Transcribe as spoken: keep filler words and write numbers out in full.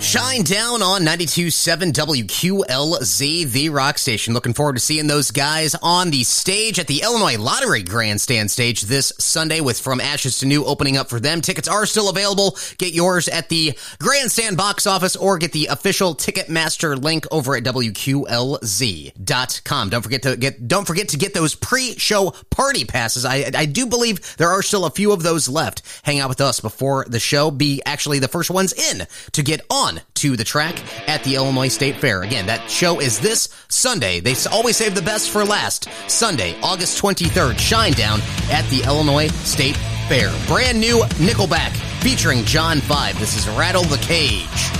Shine Down on ninety-two point seven W Q L Z, the rock station. Looking forward to seeing those guys on the stage at the Illinois Lottery Grandstand stage this Sunday with From Ashes to New opening up for them. Tickets are still available. Get yours at the Grandstand box office or get the official Ticketmaster link over at W Q L Z dot com. Don't forget to get don't forget to get those pre-show party passes. I I do believe there are still a few of those left. Hang out with us before the show. Be actually the first ones in to get on to the track at the Illinois State Fair. Again, that show is this Sunday. They always save the best for last. Sunday, August twenty-third, Shine Down at the Illinois State Fair. Brand new Nickelback featuring John five. This is Rattle the Cage.